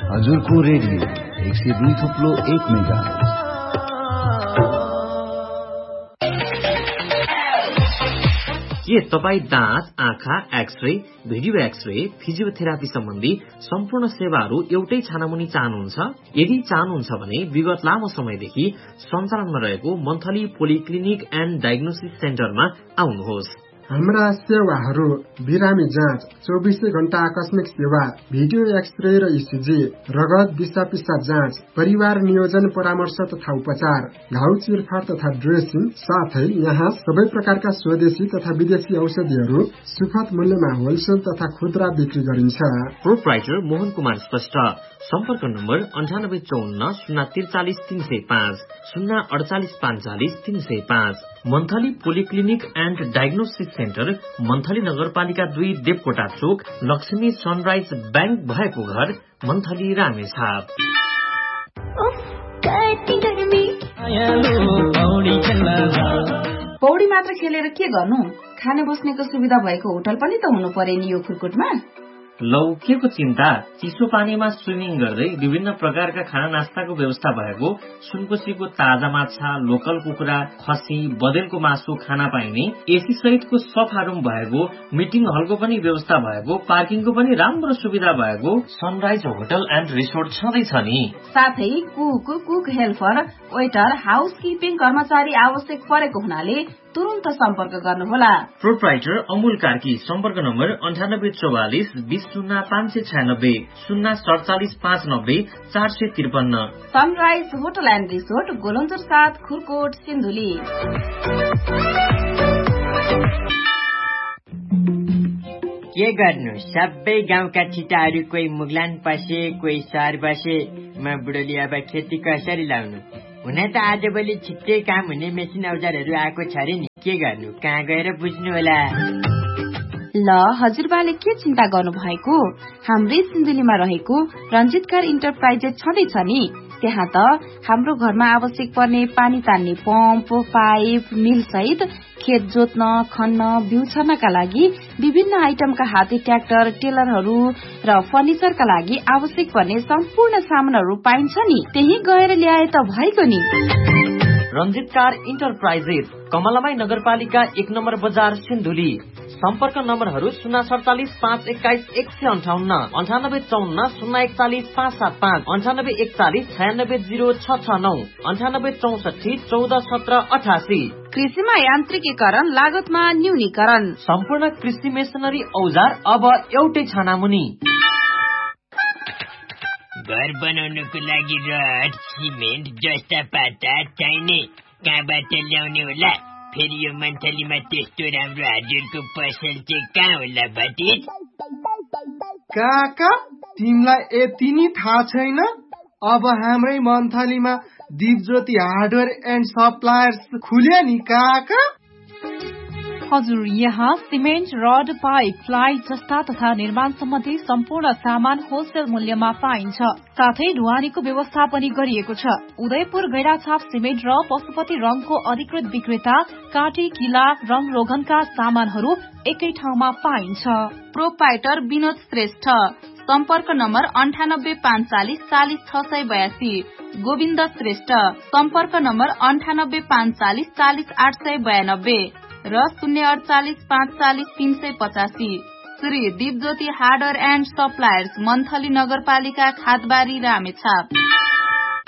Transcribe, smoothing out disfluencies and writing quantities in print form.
हजुरको radio 102.1 megahertz. के तपाईँ दाँत, आँखा, एक्सरे, भिडियो एक्सरे, फिजियोथेरापी सम्बन्धी सम्पूर्ण सेवाहरू एउटै छानामुनि चाहनुहुन्छ? यदि चाहनुहुन्छ भने विगत लामो समयदेखि सञ्चालनमा रहेको मन्थली पोलिक्लिनिक एन्ड डायग्नोसिस सेन्टरमा आउनुहोस्। हाम्रा सेवाहरू बिरामी जाँच, 24 घण्टा आकस्मिक सेवा, भिडियो एक्सरे र इसिजी, रगत दिशा पिसाब जाँच, परिवार नियोजन परामर्श तथा उपचार, घाउ चिरफार तथा ड्रेसिङ, साथै यहाँ सबै प्रकारका स्वदेशी तथा विदेशी औषधिहरू सुपथ मूल्यमा होलसेल तथा खुद्रा बिक्री गरिन्छ। प्रोप्राइटर मोहन कुमार श्रेष्ठ। सम्पर्क number 9854 043 305 048 45 305। Monthly polyclinic and diagnosis centre, monthly नगरपालिका 2, देवकोटा चोक, लक्ष्मी सनराइज बैंक भएको घर, मन्थली रामेछाप। पौडी मात्र खेलेर के गर्नु? खाने बस्नेको सुविधा भएको होटल पनि त हुनु पर्यो नि यो खुरकुटमा। लौ के को चिन्ता, चिसो पानीमा स्विमिङ गर्दै विभिन्न प्रकारका खाना नास्ताको व्यवस्था भएको, सुनकोसीको ताजा माछा, लोकल कुखुरा, खसी, बदेलको मासु खाना पाइने, एसी सहितको सफा रुम भएको, मिटिङ हलको पनि व्यवस्था भएको, पार्किङको पनि राम्रो सुविधा भएको सनराइज होटल एन्ड रिसोर्ट छँदैछ नि। साथै कुक हेल्पर, वेटर, हाउसकिपिङ कर्मचारी आवश्यक परेको हुनाले तुरुन्त सम्पर्क गर्नुहोला। प्रोप्राइटर अमूल कार्की। सम्पर्क number 9844 20596 047 590 453। Sunrise hotel and resort, Golanjor 7, Khurkot, Sindhuli. के गर्नु, सबै गाउँका छिटाहरू कोही मुगलान पसे, कोही सहर बसे। म बुढोली अब खेती कसरी लाउनु? हुन त आजभोलि छिट्टै काम हुने मेसिन औजारहरू आएको छ रे नि। के गर्नु, कहाँ गएर बुझ्नु होला? ल हजुरबाले के चिन्ता गर्नु भएको? हाम्रै सिन्धुलीमा रहेको रञ्जितकार इन्टरप्राइजेस छँदैछ नि। त्यहाँ त हाम्रो घरमा आवश्यक पर्ने पानी तान्ने पम्प, पाइप, मिल सहित खेत जोत्न, खन्न, बिउ छर्नका लागि विभिन्न आइटमका हाते ट्र्याक्टर, टेलरहरू र फर्निचरका लागि आवश्यक पर्ने सम्पूर्ण सामानहरू पाइन्छ नि। त्यही गएर ल्याए त भएको नि। रञ्जितकार इन्टरप्राइजेस, कमलामाई नगरपालिका 1 नम्बर बजार, सिन्धुली। सम्पर्क नम्बरहरू 047 521 158 9854 041 575 9841 96 069 9864 14 17 88। कृषिमा यान्त्रिकीकरण, लागतमा न्यूनीकरण, सम्पूर्ण कृषि मेसिनरी औजार अब एउटै छानामुनि। घर बनाउनको लागि रड, सिमेन्ट जस्ता पाता चाहिने कहाँबाट ल्याउने होला? फेरि यो मन्थलीमा त्यस्तो राम्रो हजुरको पसल चाहिँ कहाँ होला भतिज? काका, तिमीलाई यति नि थाहा छैन? अब हाम्रै मन्थलीमा दिपज्योति हार्डवेयर एन्ड सप्लायर्स खुल्यो नि काका। हजुर, यहाँ सिमेन्ट, रड, पाइप, प्लाई जस्ता तथा निर्माण सम्बन्धी सम्पूर्ण सामान होलसेल मूल्यमा पाइन्छ। साथै ढुवानीको व्यवस्था पनि गरिएको छ। उदयपुर गैराछाप सिमेन्ट र पशुपति रङको अधिकृत विक्रेता काटी, किला, रङ रोगनका सामानहरू एकै ठाउँमा पाइन्छ। प्रोप्राइटर विनोद श्रेष्ठ। सम्पर्क नम्बर 98 540 40 682। गोविन्द श्रेष्ठ। सम्पर्क नम्बर 98 540 40 892 र 048 540 385। Shri Dipjyoti hardware and suppliers, monthly नगरपालिका, खादबारी, रामेछाप।